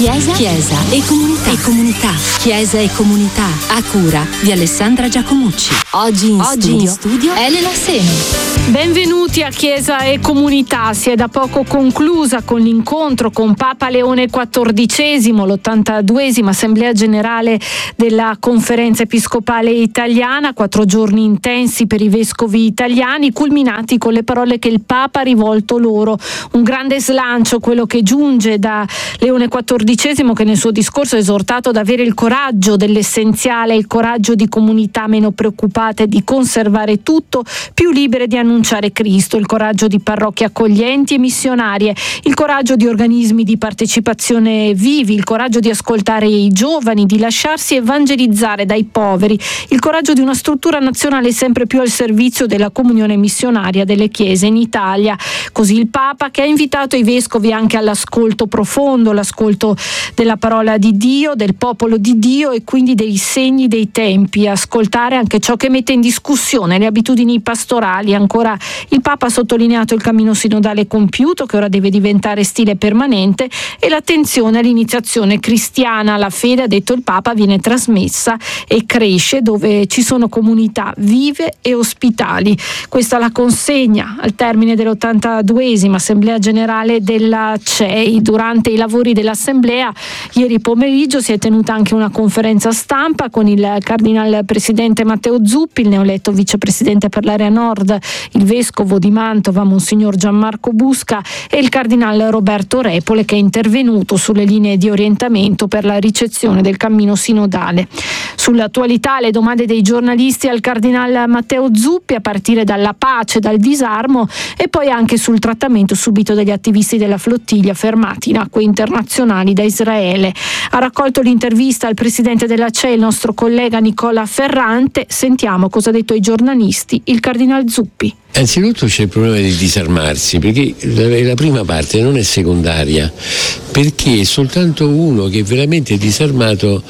Chiesa e comunità. Chiesa e comunità, a cura di Alessandra Giacomucci. Oggi in studio Elena Seni. Benvenuti a Chiesa e Comunità. Si è da poco conclusa con l'incontro con Papa Leone XIV, l'82esima Assemblea Generale della Conferenza Episcopale Italiana. 4 giorni intensi per i vescovi italiani, culminati con le parole che il Papa ha rivolto loro. Un grande slancio, quello che giunge da Leone XIV, che nel suo discorso ha esortato ad avere il coraggio dell'essenziale, il coraggio di comunità meno preoccupate di conservare tutto, più libere di annunciare Cristo, il coraggio di parrocchie accoglienti e missionarie, il coraggio di organismi di partecipazione vivi, il coraggio di ascoltare i giovani, di lasciarsi evangelizzare dai poveri, il coraggio di una struttura nazionale sempre più al servizio della comunione missionaria delle chiese in Italia. Così il Papa, che ha invitato i vescovi anche all'ascolto profondo, l'ascolto della parola di Dio, del popolo di Dio e quindi dei segni dei tempi, ascoltare anche ciò che mette in discussione le abitudini pastorali. Ancora il Papa ha sottolineato il cammino sinodale compiuto, che ora deve diventare stile permanente, e l'attenzione all'iniziazione cristiana. La fede, ha detto il Papa, viene trasmessa e cresce dove ci sono comunità vive e ospitali. Questa è la consegna al termine dell'82esima Assemblea Generale della CEI. Durante i lavori dell'Assemblea ieri pomeriggio si è tenuta anche una conferenza stampa con il cardinal presidente Matteo Zuppi, il neoeletto vicepresidente per l'area nord, il vescovo di Mantova Monsignor Gianmarco Busca e il cardinal Roberto Repole, che è intervenuto sulle linee di orientamento per la ricezione del cammino sinodale. Sull'attualità, le domande dei giornalisti al cardinal Matteo Zuppi, a partire dalla pace, dal disarmo, e poi anche sul trattamento subito dagli attivisti della flottiglia fermati in acque internazionali da Israele. Ha raccolto l'intervista al presidente della CEI, il nostro collega Nicola Ferrante. Sentiamo cosa ha detto ai giornalisti il cardinal Zuppi. Anzitutto c'è il problema di disarmarsi, perché la prima parte non è secondaria, perché soltanto uno che è veramente disarmato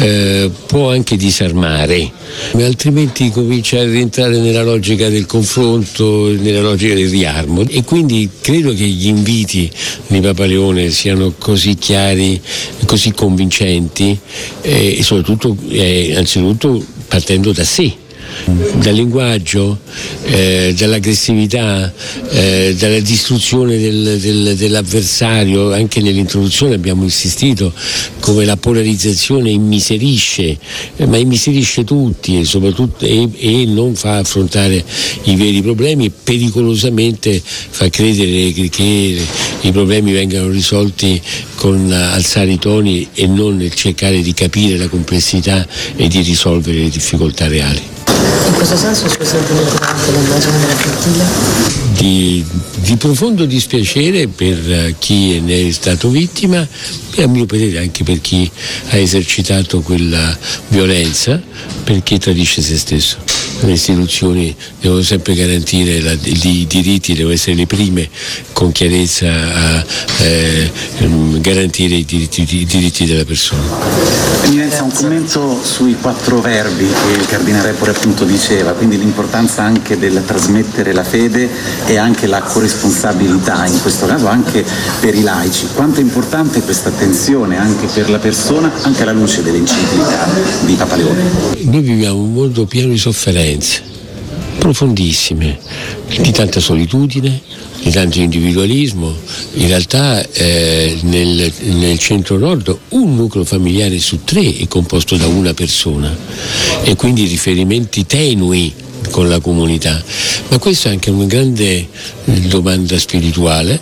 può anche disarmare, altrimenti comincia a rientrare nella logica del confronto, nella logica del riarmo. E quindi credo che gli inviti di Papa Leone siano così chiari, così convincenti e soprattutto, anzitutto partendo da sé, dal linguaggio, dall'aggressività, dalla distruzione dell'avversario. Anche nell'introduzione abbiamo insistito come la polarizzazione immiserisce, ma immiserisce tutti e soprattutto e non fa affrontare i veri problemi, e pericolosamente fa credere che i problemi vengano risolti con alzare i toni e non nel cercare di capire la complessità e di risolvere le difficoltà reali. In questo senso il suo sentimento davanti all'immagine della flottiglia? Di profondo dispiacere per chi ne è stato vittima e, a mio parere, anche per chi ha esercitato quella violenza, perché tradisce se stesso. Le istituzioni devono sempre garantire i diritti, devono essere le prime con chiarezza a garantire i diritti della persona. Eminenza, un commento sui 4 verbi che il cardinale Repole appunto diceva, quindi l'importanza anche del trasmettere la fede e anche la corresponsabilità, in questo caso anche per i laici. Quanto è importante questa attenzione anche per la persona, anche alla luce dell'enciclica di Papa Leone? Noi viviamo un mondo pieno di sofferenze profondissime, di tanta solitudine, di tanto individualismo. In realtà nel centro-nord un nucleo familiare su 3 è composto da una persona, e quindi riferimenti tenui con la comunità. Ma questa è anche una grande domanda spirituale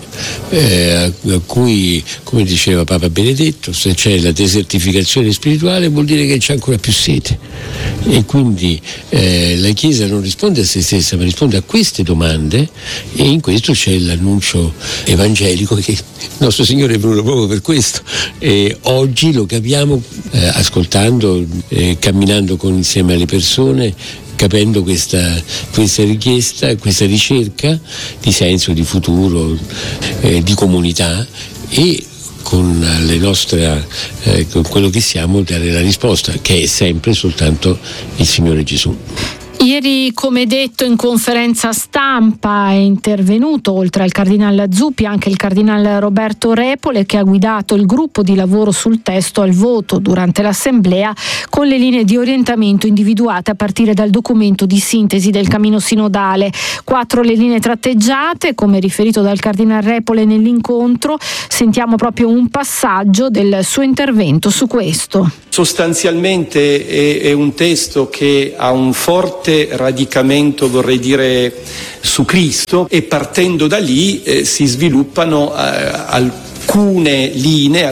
a cui, come diceva Papa Benedetto, se c'è la desertificazione spirituale vuol dire che c'è ancora più sete, e quindi la Chiesa non risponde a se stessa ma risponde a queste domande, e in questo c'è l'annuncio evangelico, che il nostro Signore è venuto proprio per questo, e oggi lo capiamo ascoltando, camminando insieme alle persone, capendo questa richiesta, questa ricerca di senso, di futuro, di comunità, e con le nostre, con quello che siamo, dare la risposta, che è sempre soltanto il Signore Gesù. Ieri, come detto, in conferenza stampa è intervenuto, oltre al cardinal Zuppi, anche il cardinal Roberto Repole, che ha guidato il gruppo di lavoro sul testo al voto durante l'assemblea, con le linee di orientamento individuate a partire dal documento di sintesi del cammino sinodale. 4 le linee tratteggiate, come riferito dal cardinal Repole nell'incontro. Sentiamo proprio un passaggio del suo intervento su questo. Sostanzialmente è un testo che ha un forte radicamento, vorrei dire, su Cristo, e partendo da lì si sviluppano alcune linee,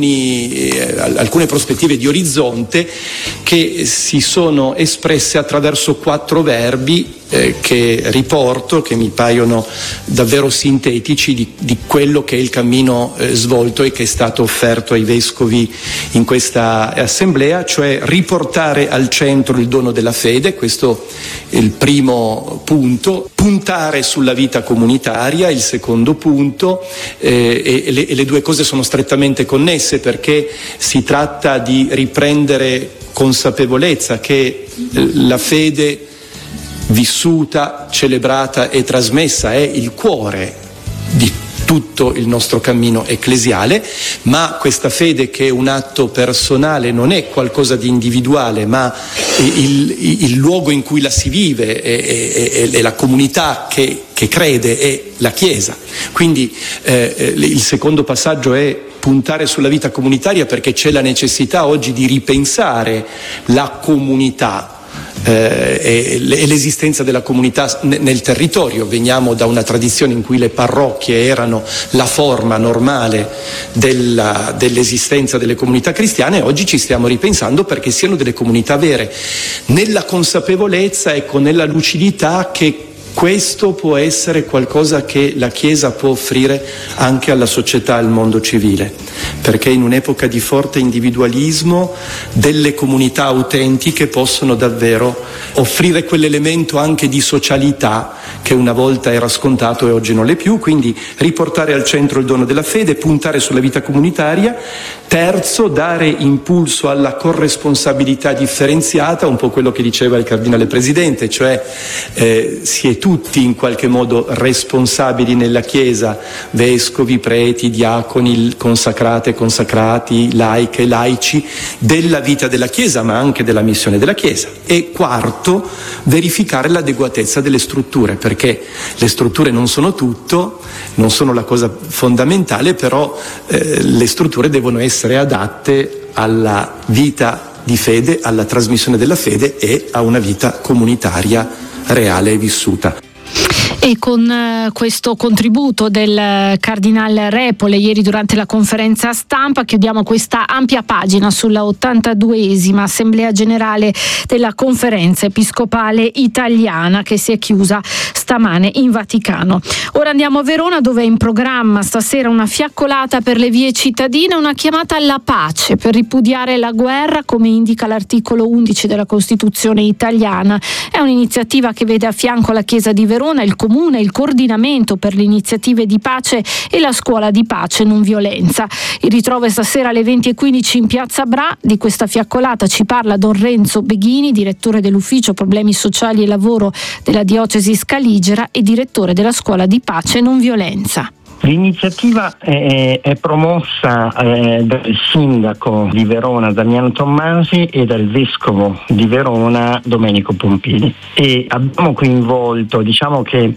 alcune prospettive di orizzonte che si sono espresse attraverso 4 verbi che riporto, che mi paiono davvero sintetici di quello che è il cammino svolto e che è stato offerto ai vescovi in questa assemblea, cioè riportare al centro il dono della fede, questo è il primo punto, puntare sulla vita comunitaria, il secondo punto, e le due cose sono strettamente connesse, perché si tratta di riprendere consapevolezza che la fede vissuta, celebrata e trasmessa è il cuore di tutto il nostro cammino ecclesiale, ma questa fede, che è un atto personale, non è qualcosa di individuale, ma il luogo in cui la si vive è la comunità che crede, è la Chiesa. Quindi il secondo passaggio è puntare sulla vita comunitaria, perché c'è la necessità oggi di ripensare la comunità e l'esistenza della comunità nel territorio. Veniamo da una tradizione in cui le parrocchie erano la forma normale dell'esistenza delle comunità cristiane, e oggi ci stiamo ripensando perché siano delle comunità vere, nella consapevolezza, nella lucidità che questo può essere qualcosa che la Chiesa può offrire anche alla società, al mondo civile, perché in un'epoca di forte individualismo delle comunità autentiche possono davvero offrire quell'elemento anche di socialità che una volta era scontato e oggi non l'è più. Quindi riportare al centro il dono della fede, puntare sulla vita comunitaria. Terzo, dare impulso alla corresponsabilità differenziata, un po' quello che diceva il cardinale presidente, cioè si è tutti in qualche modo responsabili nella Chiesa, vescovi, preti, diaconi, consacrate, consacrati, laiche, laici, della vita della Chiesa, ma anche della missione della Chiesa. E quarto, verificare l'adeguatezza delle strutture, perché le strutture non sono tutto, non sono la cosa fondamentale, però le strutture devono essere adatte alla vita di fede, alla trasmissione della fede e a una vita comunitaria reale e vissuta. E con questo contributo del cardinal Repole ieri durante la conferenza stampa chiudiamo questa ampia pagina sulla 82esima Assemblea Generale della Conferenza Episcopale Italiana, che si è chiusa stamane in Vaticano. Ora andiamo a Verona, dove è in programma stasera una fiaccolata per le vie cittadine, una chiamata alla pace per ripudiare la guerra, come indica l'articolo 11 della Costituzione italiana. È un'iniziativa che vede a fianco la Chiesa di Verona, il Comune, il coordinamento per le iniziative di pace e la scuola di pace non violenza. Il ritrovo è stasera alle 20:15 in Piazza Bra. Di questa fiaccolata ci parla Don Renzo Beghini, direttore dell'Ufficio Problemi Sociali e Lavoro della Diocesi Scaligera e direttore della scuola di pace non violenza. L'iniziativa è promossa dal sindaco di Verona Damiano Tommasi e dal vescovo di Verona Domenico Pompini, e abbiamo coinvolto, diciamo che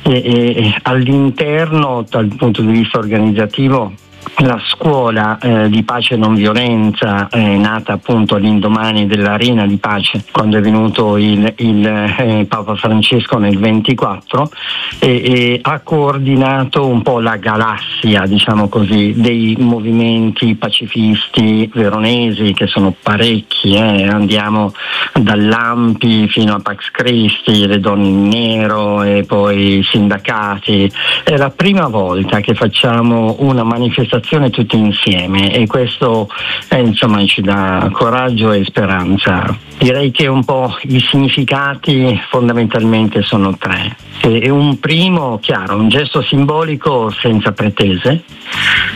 all'interno, dal punto di vista organizzativo, la scuola di pace e non violenza, nata appunto all'indomani dell'Arena di Pace, quando è venuto il Papa Francesco nel 24, e ha coordinato un po' la galassia, diciamo così, dei movimenti pacifisti veronesi, che sono parecchi, andiamo dall'Ampi fino a Pax Christi, le Donne in Nero e poi i sindacati. È la prima volta che facciamo una manifestazione tutti insieme, e questo insomma ci dà coraggio e speranza. Direi che un po' i significati fondamentalmente sono 3. E un primo, chiaro, un gesto simbolico senza pretese,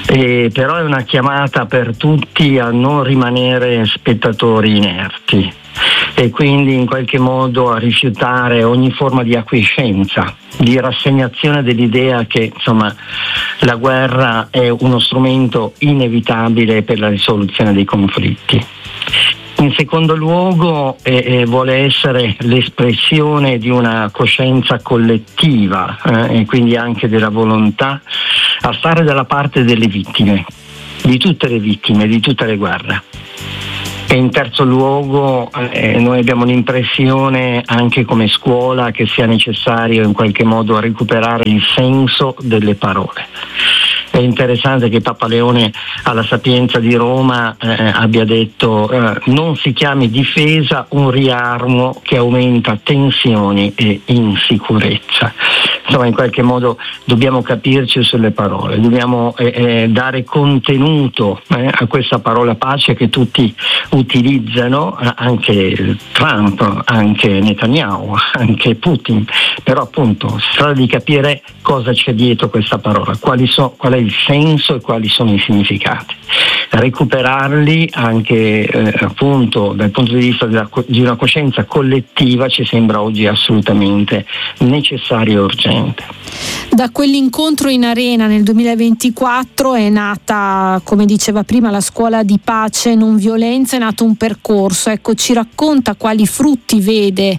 però è una chiamata per tutti a non rimanere spettatori inerti, e quindi in qualche modo a rifiutare ogni forma di acquiescenza, di rassegnazione dell'idea che insomma la guerra è uno strumento inevitabile per la risoluzione dei conflitti. In secondo luogo vuole essere l'espressione di una coscienza collettiva e quindi anche della volontà a stare dalla parte delle vittime, di tutte le vittime, di tutte le guerre. E in terzo luogo noi abbiamo l'impressione anche come scuola che sia necessario in qualche modo recuperare il senso delle parole. È interessante che Papa Leone alla Sapienza di Roma abbia detto non si chiami difesa un riarmo che aumenta tensioni e insicurezza. Insomma, in qualche modo dobbiamo capirci sulle parole, dobbiamo dare contenuto a questa parola pace che tutti utilizzano, anche Trump, anche Netanyahu, anche Putin, però appunto si tratta di capire cosa c'è dietro questa parola, qual è il senso e quali sono i significati. Recuperarli anche appunto dal punto di vista di una coscienza collettiva ci sembra oggi assolutamente necessario e urgente. Da quell'incontro in Arena nel 2024 è nata, come diceva prima, la scuola di pace e non violenza, è nato un percorso. Ecco, ci racconta quali frutti vede?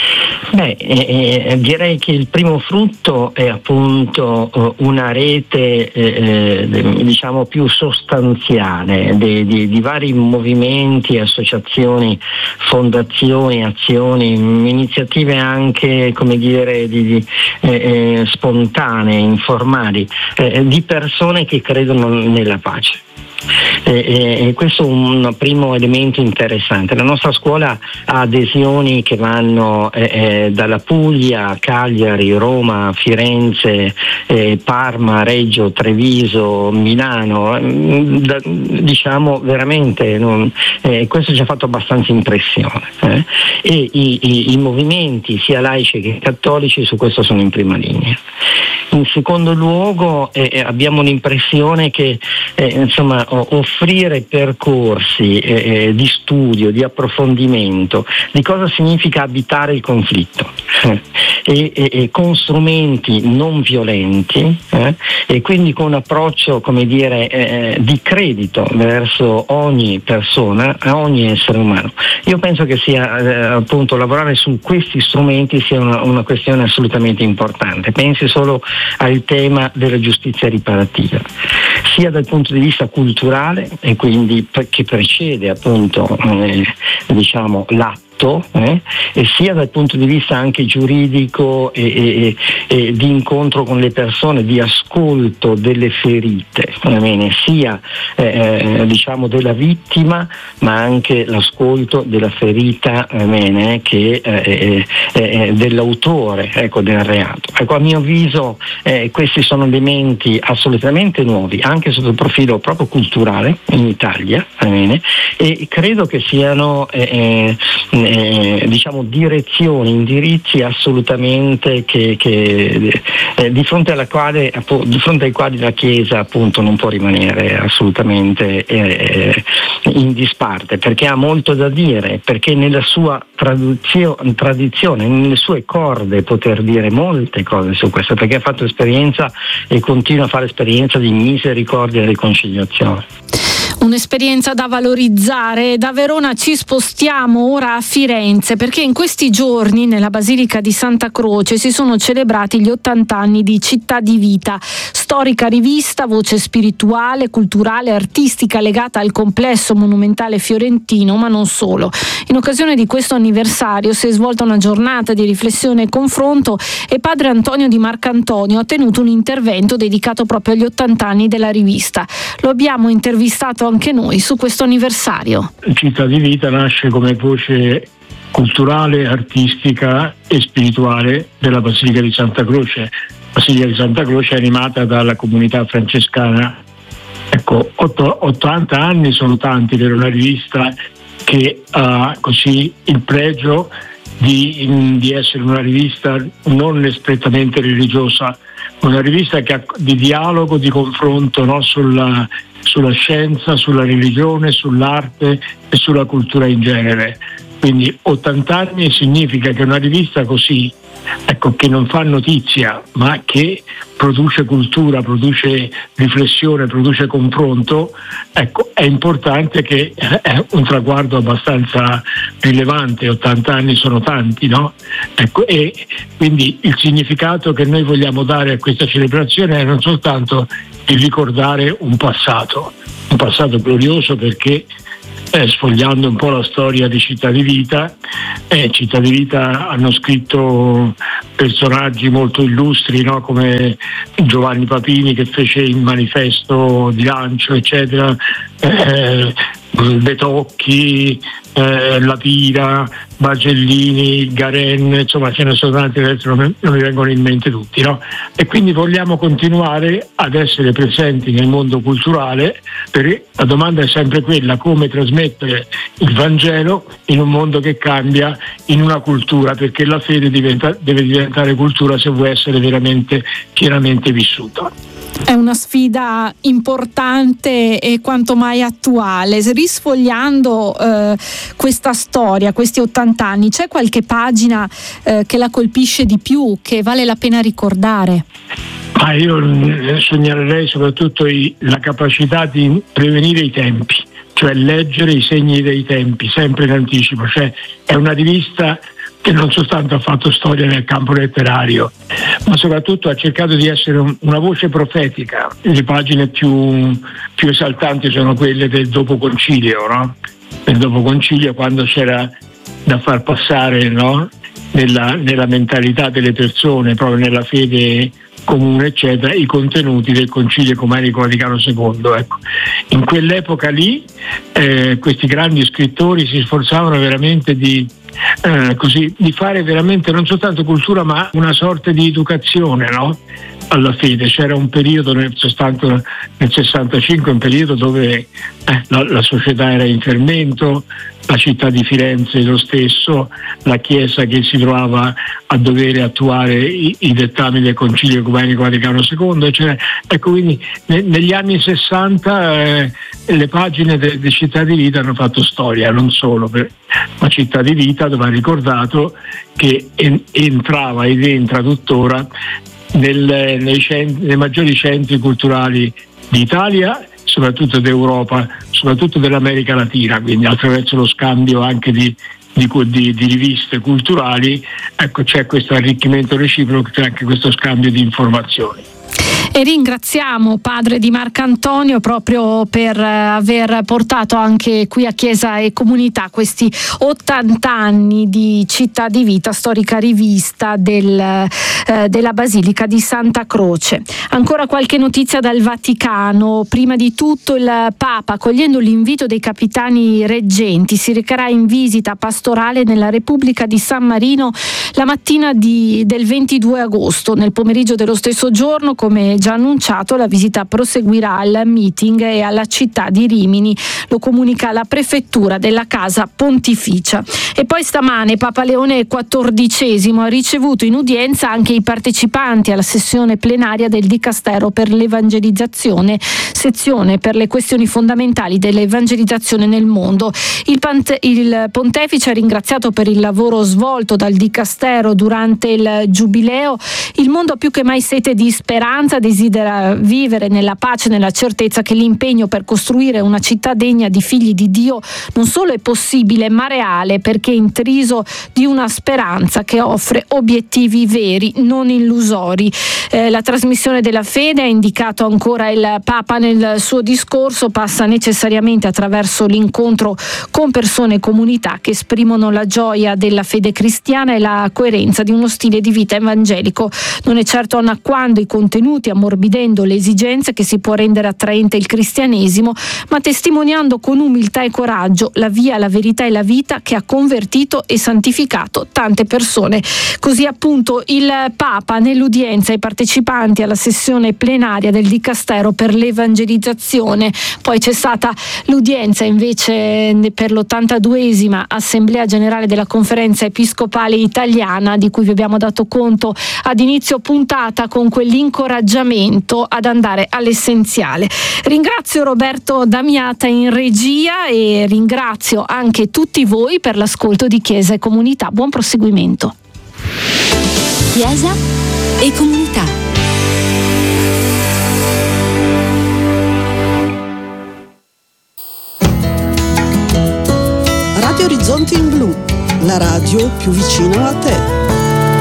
Direi che il primo frutto è appunto una rete diciamo più sostanziale di vari movimenti, associazioni, fondazioni, azioni, iniziative anche come dire spontanee, informali, di persone che credono nella pace. E questo è un primo elemento interessante. La nostra scuola ha adesioni che vanno dalla Puglia, Cagliari, Roma, Firenze, Parma, Reggio, Treviso, Milano, diciamo veramente questo ci ha fatto abbastanza impressione e i movimenti sia laici che cattolici su questo sono in prima linea. In secondo luogo abbiamo l'impressione che insomma offrire percorsi di studio, di approfondimento di cosa significa abitare il conflitto e con strumenti non violenti e quindi con un approccio come dire di credito verso ogni persona, ogni essere umano. Io penso che sia appunto lavorare su questi strumenti sia una questione assolutamente importante. Pensi solo al tema della giustizia riparativa, sia dal punto di vista culturale e quindi che precede appunto diciamo l'atto e sia dal punto di vista anche giuridico e di incontro con le persone, di ascolto delle ferite, sia diciamo della vittima ma anche l'ascolto della ferita che dell'autore del reato. Ecco, a mio avviso questi sono elementi assolutamente nuovi anche sotto il profilo proprio culturale in Italia e credo che siano diciamo direzioni, indirizzi assolutamente che di fronte ai quali la Chiesa appunto non può rimanere assolutamente in disparte, perché ha molto da dire, perché nella sua tradizione, nelle sue corde poter dire molte cose su questo, perché ha fatto esperienza e continua a fare esperienza di misericordia e riconciliazione. Un'esperienza da valorizzare. Da Verona ci spostiamo ora a Firenze, perché in questi giorni nella Basilica di Santa Croce si sono celebrati gli 80 anni di Città di Vita, storica rivista, voce spirituale, culturale, artistica legata al complesso monumentale fiorentino, ma non solo. In occasione di questo anniversario si è svolta una giornata di riflessione e confronto e padre Antonio Di Marcantonio ha tenuto un intervento dedicato proprio agli 80 anni della rivista. Lo abbiamo intervistato anche noi su questo anniversario. Città di Vita nasce come voce culturale, artistica e spirituale della Basilica di Santa Croce. La Basilica di Santa Croce è animata dalla comunità francescana. Ecco, 80 anni sono tanti per una rivista che ha così il pregio di essere una rivista non strettamente religiosa, una rivista che ha di dialogo, di confronto, no? sulla scienza, sulla religione, sull'arte e sulla cultura in genere. Quindi 80 anni significa che una rivista così, ecco, che non fa notizia ma che produce cultura, produce riflessione, produce confronto, ecco, è importante, che è un traguardo abbastanza rilevante. 80 anni sono tanti, no? Ecco, e quindi il significato che noi vogliamo dare a questa celebrazione è non soltanto il ricordare un passato glorioso, perché sfogliando un po' la storia di Città di Vita hanno scritto personaggi molto illustri, no? Come Giovanni Papini, che fece il manifesto di lancio, eccetera, Betocchi, La Pira, Bagellini, Garen, insomma ce ne sono tanti, adesso non mi vengono in mente tutti, no? E quindi vogliamo continuare ad essere presenti nel mondo culturale, perché la domanda è sempre quella: come trasmettere il Vangelo in un mondo che cambia, in una cultura, perché la fede deve diventare cultura se vuole essere veramente pienamente vissuta. È una sfida importante e quanto mai attuale. Risfogliando questa storia, questi 80 anni, c'è qualche pagina che la colpisce di più, che vale la pena ricordare? Ma io segnalerei soprattutto la capacità di prevenire i tempi, cioè leggere i segni dei tempi sempre in anticipo. Cioè è una rivista che non soltanto ha fatto storia nel campo letterario, ma soprattutto ha cercato di essere una voce profetica. Le pagine più esaltanti sono quelle del dopo concilio, no? Del dopo concilio, quando c'era da far passare, no? nella mentalità delle persone, proprio nella fede comune, eccetera, i contenuti del Concilio Ecumenico Vaticano II. Ecco. In quell'epoca lì questi grandi scrittori si sforzavano veramente di fare veramente non soltanto cultura, ma una sorta di educazione, no? Alla fede. C'era un periodo nel 65, un periodo dove la società era in fermento, la città di Firenze lo stesso, la Chiesa che si trovava a dover attuare i dettami del Concilio Ecumenico Vaticano II, eccetera. Ecco, quindi negli anni 60 le pagine di Città di Vita hanno fatto storia, non solo ma Città di Vita, dove ha ricordato che entrava ed entra tuttora nei maggiori centri culturali d'Italia, soprattutto d'Europa, soprattutto dell'America Latina, quindi attraverso lo scambio anche di riviste culturali, ecco, c'è questo arricchimento reciproco, c'è anche questo scambio di informazioni. E ringraziamo Padre Di Marcantonio proprio per aver portato anche qui a Chiesa e Comunità questi 80 anni di Città di Vita, storica rivista della Basilica di Santa Croce. Ancora qualche notizia dal Vaticano. Prima di tutto il Papa, accogliendo l'invito dei capitani reggenti, si recherà in visita pastorale nella Repubblica di San Marino la mattina del 22 agosto. Nel pomeriggio dello stesso giorno, come già annunciato, la visita proseguirà al meeting e alla città di Rimini, lo comunica la prefettura della Casa Pontificia. E poi stamane Papa Leone XIV ha ricevuto in udienza anche i partecipanti alla sessione plenaria del Dicastero per l'Evangelizzazione, sezione per le questioni fondamentali dell'evangelizzazione nel mondo. Il Pontefice ha ringraziato per il lavoro svolto dal Dicastero durante il Giubileo. Il mondo ha più che mai sete di speranza, desidera vivere nella pace e nella certezza che l'impegno per costruire una città degna di figli di Dio non solo è possibile ma reale, perché è intriso di una speranza che offre obiettivi veri, non illusori. La trasmissione della fede, ha indicato ancora il Papa nel suo discorso, passa necessariamente attraverso l'incontro con persone e comunità che esprimono la gioia della fede cristiana e la coerenza di uno stile di vita evangelico. Non è certo annacquando i contenuti, ammorbidendo le esigenze, che si può rendere attraente il cristianesimo, ma testimoniando con umiltà e coraggio la via, la verità e la vita che ha convertito e santificato tante persone. Così appunto il Papa nell'udienza ai partecipanti alla sessione plenaria del Dicastero per l'Evangelizzazione. Poi c'è stata l'udienza invece per l'82esima Assemblea Generale della Conferenza Episcopale Italiana, di cui vi abbiamo dato conto ad inizio puntata, con quell'incoraggiamento incoraggiamento ad andare all'essenziale. Ringrazio Roberto Damiata in regia e ringrazio anche tutti voi per l'ascolto di Chiesa e Comunità. Buon proseguimento. Chiesa e Comunità. Radio Orizzonti in Blu, la radio più vicina a te.